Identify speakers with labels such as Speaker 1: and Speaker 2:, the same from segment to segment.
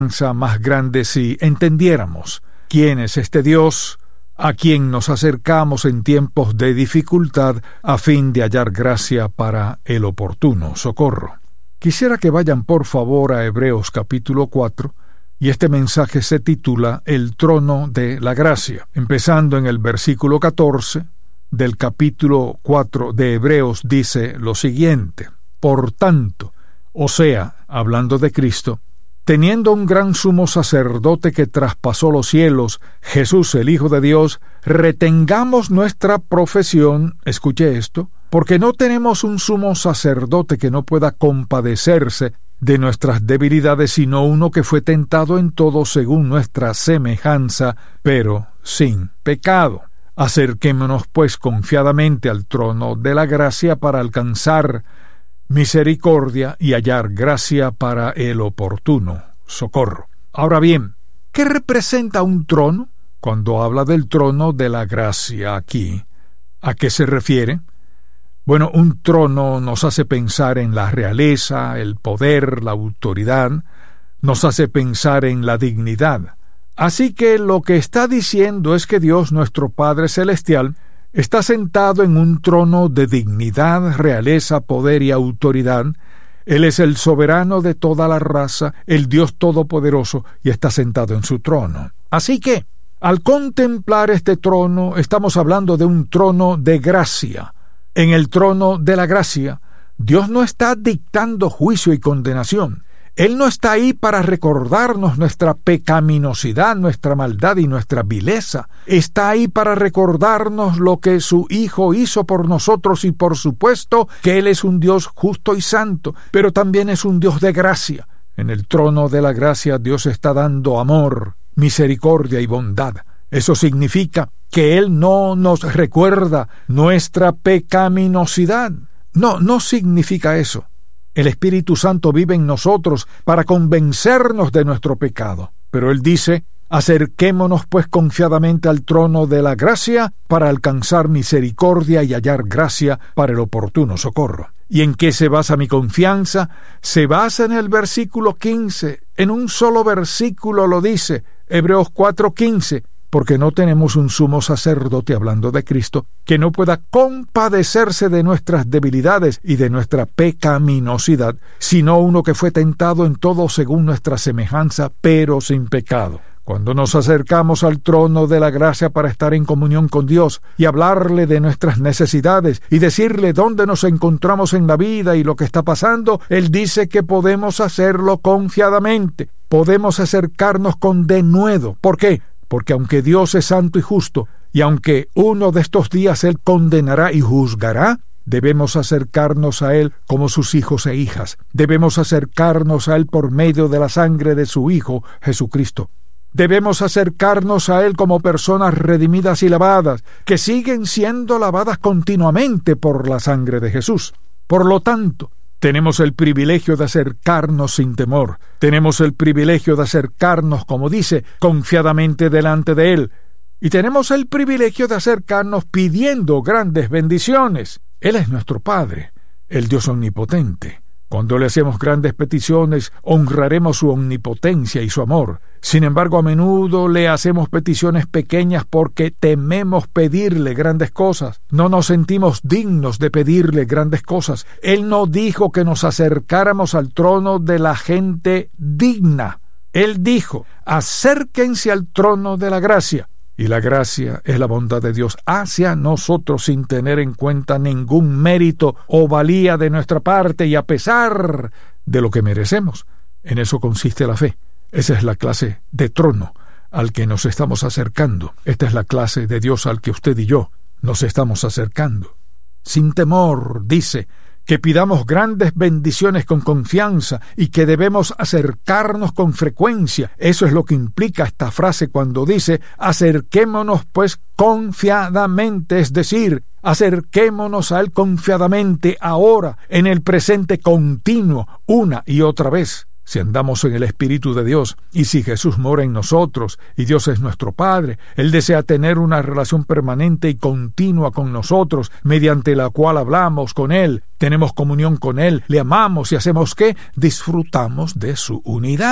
Speaker 1: más grande si entendiéramos quién es este Dios a quien nos acercamos en tiempos de dificultad a fin de hallar gracia para el oportuno socorro. Quisiera que vayan por favor a Hebreos capítulo 4, y este mensaje se titula El trono de la gracia, empezando en el versículo 14 del capítulo 4 de Hebreos. Dice lo siguiente: por tanto, o sea, hablando de Cristo, teniendo un gran sumo sacerdote que traspasó los cielos, Jesús el Hijo de Dios, retengamos nuestra profesión, escuche esto, porque no tenemos un sumo sacerdote que no pueda compadecerse de nuestras debilidades, sino uno que fue tentado en todo según nuestra semejanza, pero sin pecado. Acerquémonos pues confiadamente al trono de la gracia para alcanzar misericordia y hallar gracia para el oportuno socorro. Ahora bien, ¿qué representa un trono? Cuando habla del trono de la gracia aquí, ¿a qué se refiere? Bueno, un trono nos hace pensar en la realeza, el poder, la autoridad, nos hace pensar en la dignidad. Así que lo que está diciendo es que Dios, nuestro Padre Celestial, está sentado en un trono de dignidad, realeza, poder y autoridad. Él es el soberano de toda la raza, el Dios todopoderoso, y está sentado en su trono. Así que, al contemplar este trono, estamos hablando de un trono de gracia. En el trono de la gracia, Dios no está dictando juicio y condenación. Él no está ahí para recordarnos nuestra pecaminosidad, nuestra maldad y nuestra vileza. Está ahí para recordarnos lo que su Hijo hizo por nosotros, y por supuesto que Él es un Dios justo y santo, pero también es un Dios de gracia. En el trono de la gracia Dios está dando amor, misericordia y bondad. Eso significa que Él no nos recuerda nuestra pecaminosidad. No significa eso. El Espíritu Santo vive en nosotros para convencernos de nuestro pecado. Pero Él dice: acerquémonos pues confiadamente al trono de la gracia para alcanzar misericordia y hallar gracia para el oportuno socorro. ¿Y en qué se basa mi confianza? Se basa en el versículo 15. En un solo versículo lo dice, Hebreos 4:15. Porque no tenemos un sumo sacerdote, hablando de Cristo, que no pueda compadecerse de nuestras debilidades y de nuestra pecaminosidad, sino uno que fue tentado en todo según nuestra semejanza, pero sin pecado. Cuando nos acercamos al trono de la gracia para estar en comunión con Dios y hablarle de nuestras necesidades y decirle dónde nos encontramos en la vida y lo que está pasando, Él dice que podemos hacerlo confiadamente, podemos acercarnos con denuedo. ¿Por qué? Porque aunque Dios es santo y justo, y aunque uno de estos días Él condenará y juzgará, debemos acercarnos a Él como sus hijos e hijas. Debemos acercarnos a Él por medio de la sangre de su Hijo, Jesucristo. Debemos acercarnos a Él como personas redimidas y lavadas, que siguen siendo lavadas continuamente por la sangre de Jesús. Por lo tanto, tenemos el privilegio de acercarnos sin temor. Tenemos el privilegio de acercarnos, como dice, confiadamente delante de Él. Y tenemos el privilegio de acercarnos pidiendo grandes bendiciones. Él es nuestro Padre, el Dios omnipotente. Cuando le hacemos grandes peticiones, honraremos su omnipotencia y su amor. Sin embargo, a menudo le hacemos peticiones pequeñas porque tememos pedirle grandes cosas. No nos sentimos dignos de pedirle grandes cosas. Él no dijo que nos acercáramos al trono de la gente digna. Él dijo: acérquense al trono de la gracia. Y la gracia es la bondad de Dios hacia nosotros sin tener en cuenta ningún mérito o valía de nuestra parte y a pesar de lo que merecemos. En eso consiste la fe. Esa es la clase de trono al que nos estamos acercando. Esta es la clase de Dios al que usted y yo nos estamos acercando. Sin temor, dice, que pidamos grandes bendiciones con confianza y que debemos acercarnos con frecuencia. Eso es lo que implica esta frase cuando dice: acerquémonos pues confiadamente, es decir, acerquémonos a Él confiadamente ahora, en el presente continuo, una y otra vez. Si andamos en el Espíritu de Dios y si Jesús mora en nosotros y Dios es nuestro Padre, Él desea tener una relación permanente y continua con nosotros, mediante la cual hablamos con Él, tenemos comunión con Él, le amamos y hacemos ¿qué? Disfrutamos de su unidad.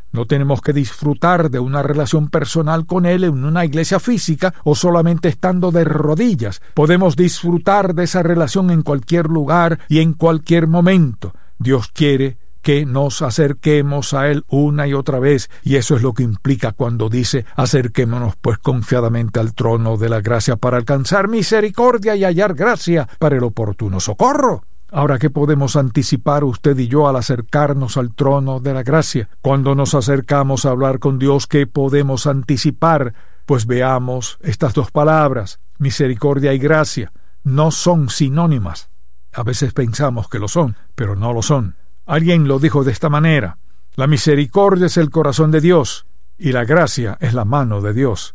Speaker 1: No tenemos que disfrutar de una relación personal con Él en una iglesia física o solamente estando de rodillas. Podemos disfrutar de esa relación en cualquier lugar y en cualquier momento. Dios quiere que nos acerquemos a Él una y otra vez, y eso es lo que implica cuando dice: acerquémonos pues confiadamente al trono de la gracia para alcanzar misericordia y hallar gracia para el oportuno socorro. Ahora, ¿qué podemos anticipar usted y yo al acercarnos al trono de la gracia? Cuando nos acercamos a hablar con Dios, ¿qué podemos anticipar? Pues veamos estas dos palabras, misericordia y gracia. No son sinónimas. A veces pensamos que lo son, pero no lo son. Alguien lo dijo de esta manera: la misericordia es el corazón de Dios y la gracia es la mano de Dios.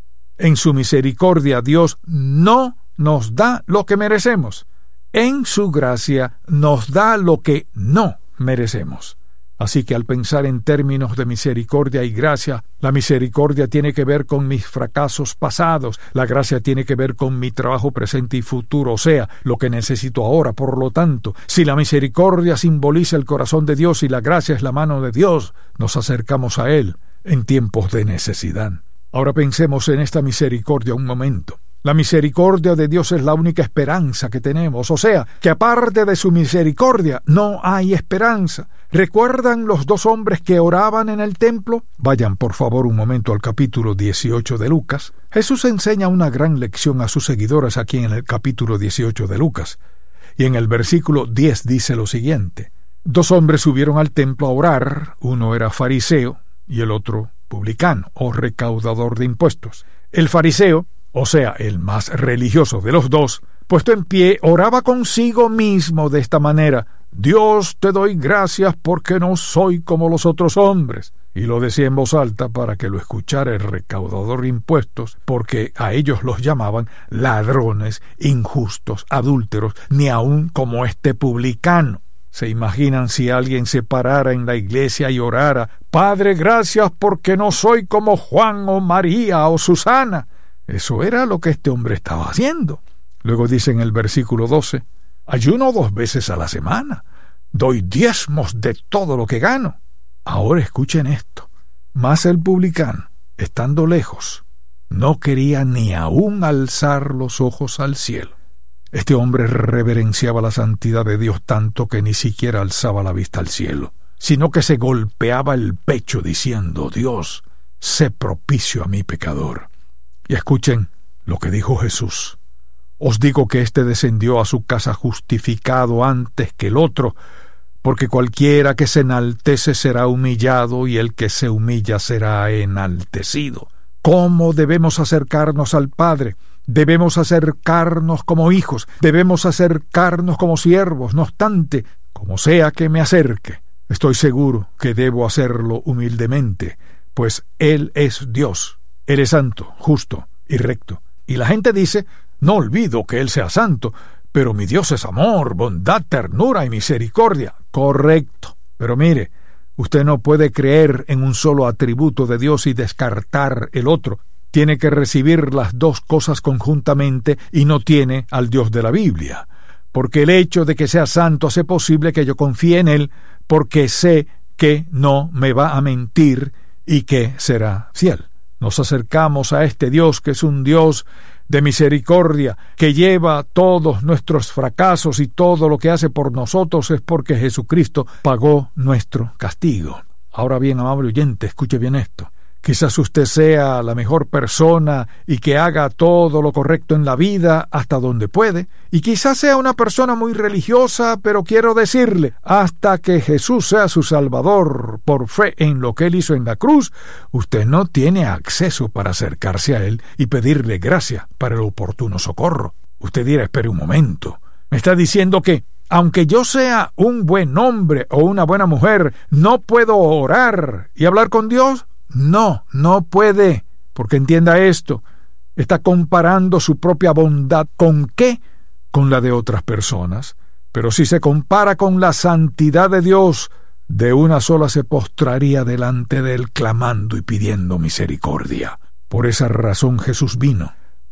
Speaker 1: En su misericordia Dios no nos da lo que merecemos. En su gracia nos da lo que no merecemos. Así que al pensar en términos de misericordia y gracia, la misericordia tiene que ver con mis fracasos pasados, la gracia tiene que ver con mi trabajo presente y futuro, o sea, lo que necesito ahora. Por lo tanto, si la misericordia simboliza el corazón de Dios y la gracia es la mano de Dios, nos acercamos a Él en tiempos de necesidad. Ahora pensemos en esta misericordia un momento. La misericordia de Dios es la única esperanza que tenemos, o sea, que aparte de su misericordia no hay esperanza. ¿Recuerdan los dos hombres que oraban en el templo? Vayan por favor un momento al capítulo 18 de Lucas. Jesús enseña una gran lección a sus seguidores aquí en el capítulo 18 de Lucas. Y en el versículo 10 dice lo siguiente: dos hombres subieron al templo a orar, uno era fariseo y el otro publicano o recaudador de impuestos. El fariseo, o sea, el más religioso de los dos, puesto en pie, oraba consigo mismo de esta manera: Dios, te doy gracias porque no soy como los otros hombres. Y lo decía en voz alta para que lo escuchara el recaudador de impuestos, porque a ellos los llamaban ladrones, injustos, adúlteros, ni aun como este publicano. ¿Se imaginan si alguien se parara en la iglesia y orara: Padre, gracias porque no soy como Juan o María o Susana? Eso era lo que este hombre estaba haciendo. Luego dice en el versículo 12: ayuno 2 veces a la semana, doy diezmos de todo lo que gano. Ahora escuchen esto: mas el publicano, estando lejos, no quería ni aún alzar los ojos al cielo. Este hombre reverenciaba la santidad de Dios tanto que ni siquiera alzaba la vista al cielo, sino que se golpeaba el pecho diciendo: Dios, sé propicio a mi pecador. Y escuchen lo que dijo Jesús: os digo que éste descendió a su casa justificado antes que el otro, porque cualquiera que se enaltece será humillado, y el que se humilla será enaltecido. ¿Cómo debemos acercarnos al Padre? Debemos acercarnos como hijos, debemos acercarnos como siervos. No obstante, como sea que me acerque, estoy seguro que debo hacerlo humildemente, pues Él es Dios. Él es santo, justo y recto. Y la gente dice: no olvido que Él sea santo, pero mi Dios es amor, bondad, ternura y misericordia. Correcto. Pero mire, usted no puede creer en un solo atributo de Dios y descartar el otro. Tiene que recibir las dos cosas conjuntamente y no tiene al Dios de la Biblia. Porque el hecho de que sea santo hace posible que yo confíe en Él, porque sé que no me va a mentir y que será fiel. Nos acercamos a este Dios que es un Dios de misericordia, que lleva todos nuestros fracasos, y todo lo que hace por nosotros es porque Jesucristo pagó nuestro castigo. Ahora bien, amable oyente, escuche bien esto. Quizás usted sea la mejor persona y que haga todo lo correcto en la vida hasta donde puede, y quizás sea una persona muy religiosa, pero quiero decirle, hasta que Jesús sea su Salvador por fe en lo que Él hizo en la cruz, usted no tiene acceso para acercarse a Él y pedirle gracia para el oportuno socorro. Usted dirá: espere un momento, me está diciendo que aunque yo sea un buen hombre o una buena mujer, ¿no puedo orar y hablar con Dios? No, no puede, porque entienda esto, está comparando su propia bondad ¿con qué? Con la de otras personas. Pero si se compara con la santidad de Dios, de una sola se postraría delante de Él clamando y pidiendo misericordia. Por esa razón Jesús vino,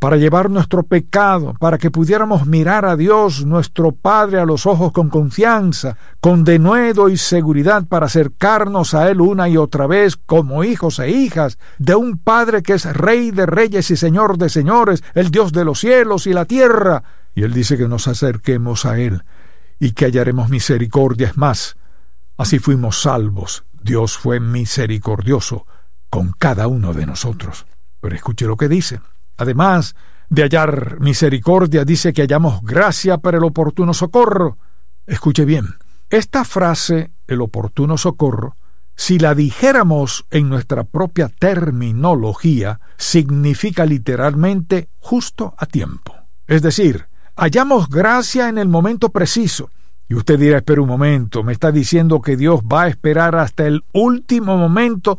Speaker 1: para llevar nuestro pecado, para que pudiéramos mirar a Dios, nuestro Padre, a los ojos con confianza, con denuedo y seguridad, para acercarnos a Él una y otra vez como hijos e hijas de un Padre que es Rey de reyes y Señor de señores, el Dios de los cielos y la tierra. Y Él dice que nos acerquemos a Él y que hallaremos misericordia. Es más, así fuimos salvos. Dios fue misericordioso con cada uno de nosotros. Pero escuche lo que dice. Además de hallar misericordia, dice que hallamos gracia para el oportuno socorro. Escuche bien, esta frase, el oportuno socorro, si la dijéramos en nuestra propia terminología, significa literalmente justo a tiempo. Es decir, hallamos gracia en el momento preciso. Y usted dirá, espera un momento, ¿me está diciendo que Dios va a esperar hasta el último momento?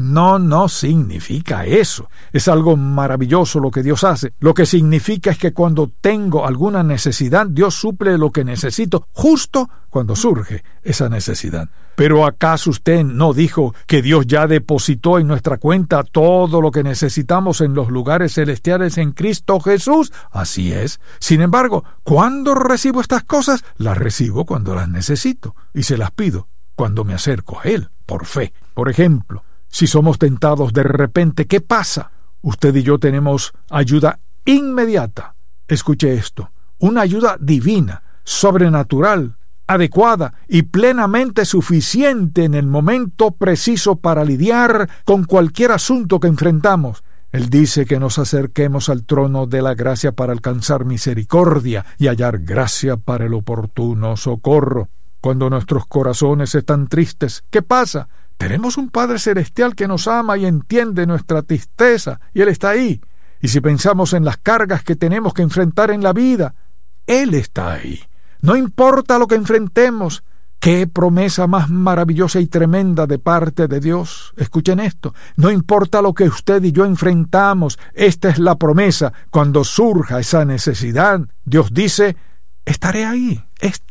Speaker 1: No significa eso. Es algo maravilloso lo que Dios hace. Lo que significa es que cuando tengo alguna necesidad, Dios suple lo que necesito justo cuando surge esa necesidad. Pero ¿acaso usted no dijo que Dios ya depositó en nuestra cuenta todo lo que necesitamos en los lugares celestiales en Cristo Jesús? Así es. Sin embargo, ¿cuándo recibo estas cosas? Las recibo cuando las necesito y se las pido cuando me acerco a Él, por fe. Por ejemplo, si somos tentados de repente, ¿qué pasa? Usted y yo tenemos ayuda inmediata. Escuche esto, una ayuda divina, sobrenatural, adecuada y plenamente suficiente en el momento preciso para lidiar con cualquier asunto que enfrentamos. Él dice que nos acerquemos al trono de la gracia para alcanzar misericordia y hallar gracia para el oportuno socorro. Cuando nuestros corazones están tristes, ¿qué pasa? Tenemos un Padre Celestial que nos ama y entiende nuestra tristeza, y Él está ahí. Y si pensamos en las cargas que tenemos que enfrentar en la vida, Él está ahí. No importa lo que enfrentemos. ¡Qué promesa más maravillosa y tremenda de parte de Dios! Escuchen esto. No importa lo que usted y yo enfrentamos, esta es la promesa. Cuando surja esa necesidad, Dios dice, estaré ahí.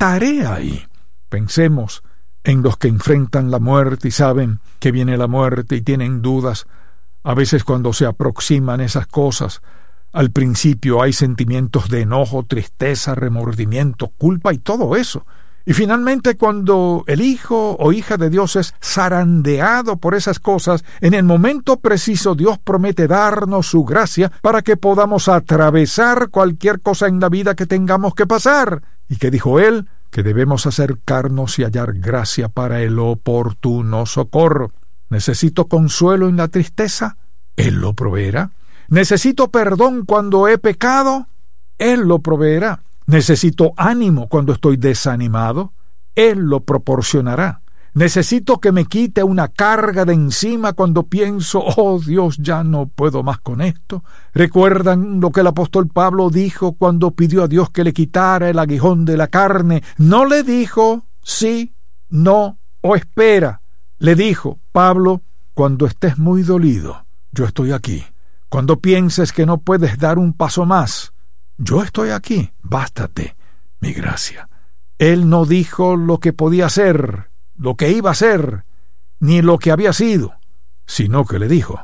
Speaker 1: Pensemos en los que enfrentan la muerte y saben que viene la muerte y tienen dudas. A veces cuando se aproximan esas cosas, al principio hay sentimientos de enojo, tristeza, remordimiento, culpa y todo eso. Y finalmente cuando el hijo o hija de Dios es zarandeado por esas cosas, en el momento preciso Dios promete darnos su gracia para que podamos atravesar cualquier cosa en la vida que tengamos que pasar. ¿Y qué dijo Él? Que debemos acercarnos y hallar gracia para el oportuno socorro. ¿Necesito consuelo en la tristeza? Él lo proveerá. ¿Necesito perdón cuando he pecado? Él lo proveerá. ¿Necesito ánimo cuando estoy desanimado? Él lo proporcionará. ¿Necesito que me quite una carga de encima cuando pienso, oh Dios, ya no puedo más con esto? ¿Recuerdan lo que el apóstol Pablo dijo cuando pidió a Dios que le quitara el aguijón de la carne? No le dijo sí, no o espera. Le dijo, Pablo, cuando estés muy dolido, yo estoy aquí. Cuando pienses que no puedes dar un paso más, yo estoy aquí. Bástate mi gracia. Él no dijo lo que podía hacer, lo que iba a ser, ni lo que había sido, sino que le dijo,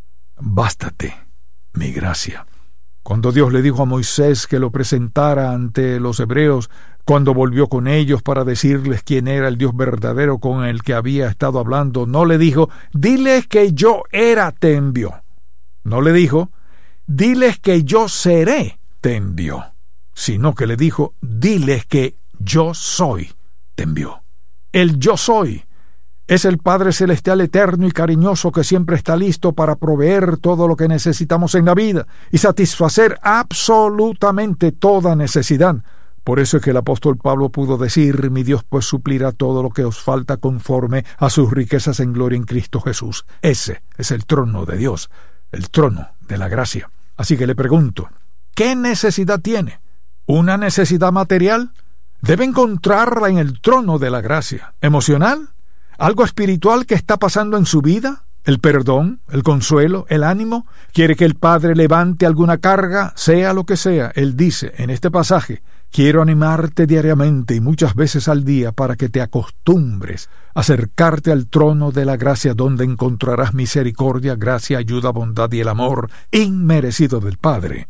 Speaker 1: bástate mi gracia. Cuando Dios le dijo a Moisés que lo presentara ante los hebreos, cuando volvió con ellos para decirles quién era el Dios verdadero con el que había estado hablando, no le dijo, diles que yo te envió. No le dijo, diles que yo seré, te envió. Sino que le dijo, diles que yo soy, te envió. El yo soy es el Padre Celestial eterno y cariñoso que siempre está listo para proveer todo lo que necesitamos en la vida y satisfacer absolutamente toda necesidad. Por eso es que el apóstol Pablo pudo decir, mi Dios pues suplirá todo lo que os falta conforme a sus riquezas en gloria en Cristo Jesús. Ese es el trono de Dios, el trono de la gracia. Así que le pregunto, ¿qué necesidad tiene? ¿Una necesidad material? Debe encontrarla en el trono de la gracia. ¿Emocional? ¿Algo espiritual que está pasando en su vida? ¿El perdón? ¿El consuelo? ¿El ánimo? ¿Quiere que el Padre levante alguna carga? Sea lo que sea. Él dice en este pasaje, quiero animarte diariamente y muchas veces al día para que te acostumbres a acercarte al trono de la gracia donde encontrarás misericordia, gracia, ayuda, bondad y el amor inmerecido del Padre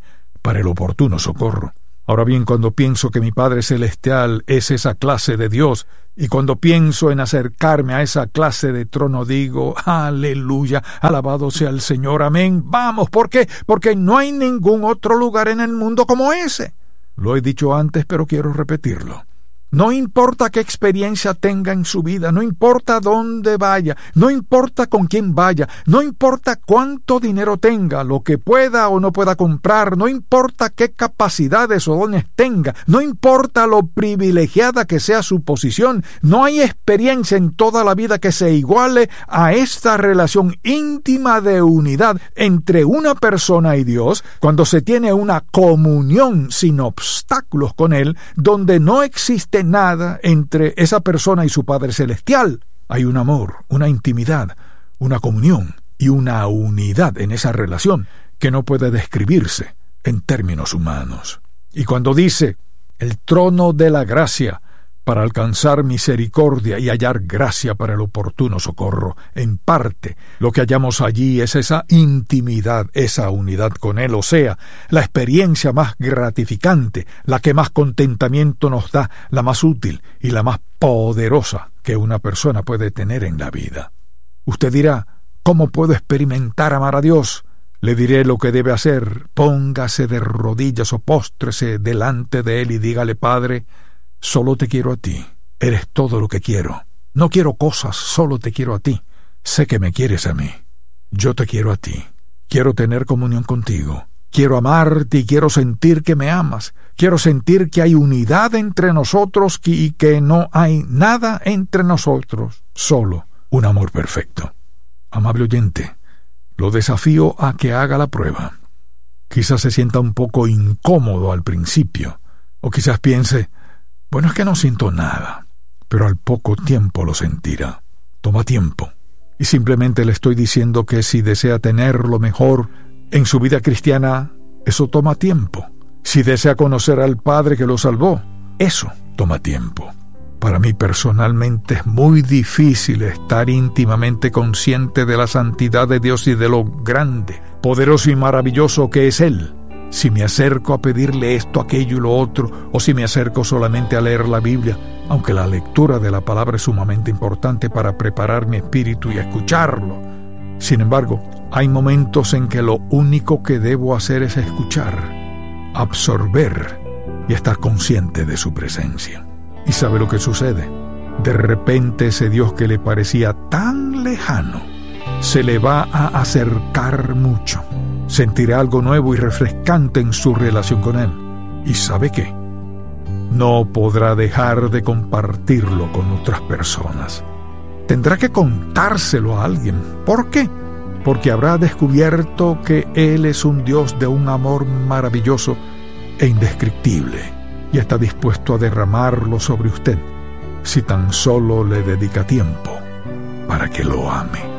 Speaker 1: para el oportuno socorro. Ahora bien, cuando pienso que mi Padre Celestial es esa clase de Dios, y cuando pienso en acercarme a esa clase de trono, digo, aleluya, alabado sea el Señor, amén. Vamos, ¿por qué? Porque no hay ningún otro lugar en el mundo como ese. Lo he dicho antes, pero quiero repetirlo. No importa qué experiencia tenga en su vida, no importa dónde vaya, no importa con quién vaya, no importa cuánto dinero tenga, lo que pueda o no pueda comprar, no importa qué capacidades o dones tenga, no importa lo privilegiada que sea su posición, no hay experiencia en toda la vida que se iguale a esta relación íntima de unidad entre una persona y Dios, cuando se tiene una comunión sin obstáculos con Él, donde no existe nada entre esa persona y su Padre Celestial. Hay un amor, una intimidad, una comunión y una unidad en esa relación que no puede describirse en términos humanos. Y cuando dice el trono de la gracia para alcanzar misericordia y hallar gracia para el oportuno socorro, en parte lo que hallamos allí es esa intimidad, esa unidad con Él, o sea, la experiencia más gratificante, la que más contentamiento nos da, la más útil y la más poderosa que una persona puede tener en la vida. Usted dirá, ¿cómo puedo experimentar amar a Dios? Le diré lo que debe hacer. Póngase de rodillas o póstrese delante de Él y dígale, Padre, solo te quiero a ti. Eres todo lo que quiero. No quiero cosas, solo te quiero a ti. Sé que me quieres a mí. Yo te quiero a ti. Quiero tener comunión contigo. Quiero amarte y quiero sentir que me amas. Quiero sentir que hay unidad entre nosotros y que no hay nada entre nosotros. Solo un amor perfecto. Amable oyente, lo desafío a que haga la prueba. Quizás se sienta un poco incómodo al principio. O quizás piense, bueno, es que no siento nada, pero al poco tiempo lo sentirá. Toma tiempo. Y simplemente le estoy diciendo que si desea tener lo mejor en su vida cristiana, eso toma tiempo. Si desea conocer al Padre que lo salvó, eso toma tiempo. Para mí personalmente es muy difícil estar íntimamente consciente de la santidad de Dios y de lo grande, poderoso y maravilloso que es Él. Si me acerco a pedirle esto, aquello y lo otro, o si me acerco solamente a leer la Biblia, aunque la lectura de la palabra es sumamente importante para preparar mi espíritu y escucharlo. Sin embargo, hay momentos en que lo único que debo hacer es escuchar, absorber y estar consciente de su presencia. ¿Y sabe lo que sucede? De repente ese Dios que le parecía tan lejano se le va a acercar mucho. Sentirá algo nuevo y refrescante en su relación con Él. ¿Y sabe qué? No podrá dejar de compartirlo con otras personas. Tendrá que contárselo a alguien. ¿Por qué? Porque habrá descubierto que Él es un Dios de un amor maravilloso e indescriptible y está dispuesto a derramarlo sobre usted si tan solo le dedica tiempo para que lo ame.